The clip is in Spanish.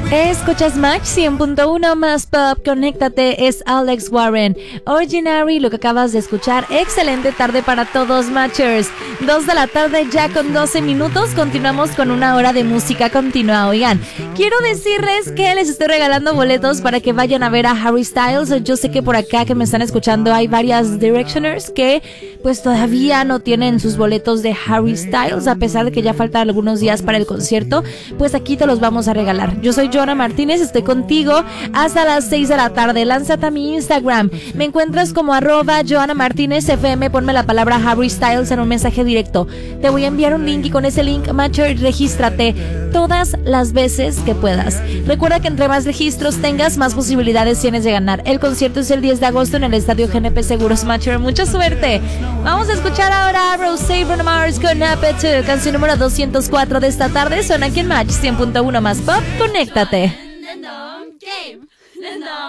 Escuchas Match 100.1 más pop, conéctate, es Alex Warren. Ordinary, lo que acabas de escuchar. Excelente tarde para todos, Matchers. 2 de la tarde ya con 12 minutos. Continuamos con una hora de música continua. Oigan, quiero decirles que les estoy regalando boletos para que vayan a ver a Harry Styles. Yo sé que por acá que me están escuchando hay varias Directioners que pues todavía no tienen sus boletos de Harry Styles, a pesar de que ya faltan algunos días para el concierto. Pues aquí te los vamos a regalar. Yo soy Joana Martínez, estoy contigo hasta las 6 de la tarde. Lánzate a mi Instagram, me encuentras como @JoanaMartinezFM. Ponme la palabra Harry Styles en un mensaje directo. Te voy a enviar un link y con ese link, Matcher, regístrate todas las veces que puedas. Recuerda que entre más registros tengas, más posibilidades tienes de ganar. El concierto es el 10 de agosto en el Estadio GNP Seguros. Matcher, mucha suerte. Vamos a escuchar ahora a Rosé Bruno Mars con Happy 2, canción número 204 de esta tarde. Son aquí en Match 100.1 más pop, conéctate.